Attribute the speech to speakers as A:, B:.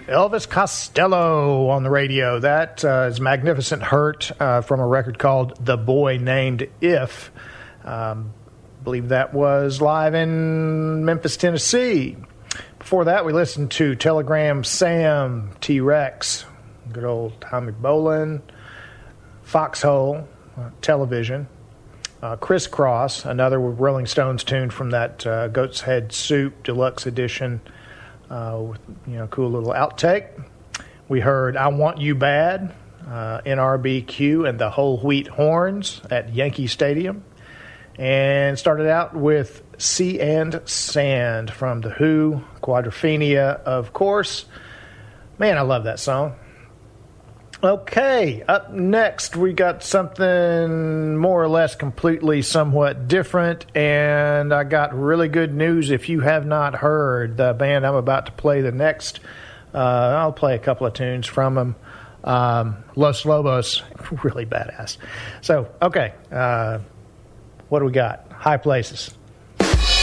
A: Elvis Costello on the radio. That is Magnificent Hurt from a record called The Boy Named If. Believe that was live in Memphis, Tennessee. Before that, we listened to Telegram Sam, T-Rex, good old Tommy Bolin, Foxhole, Television, Crisscross, another Rolling Stones tune from that Goat's Head Soup Deluxe Edition, with cool little outtake. We heard I Want You Bad, NRBQ and the Whole Wheat Horns at Yankee Stadium. And started out with Sea and Sand from The Who, Quadrophenia, of course. Man, I love that song. Okay, up next we got something more or less completely somewhat different, and I got really good news if you have not heard the band I'm about to play the next. I'll play a couple of tunes from them. Los Lobos, really badass. So, okay, what do we got? High Places.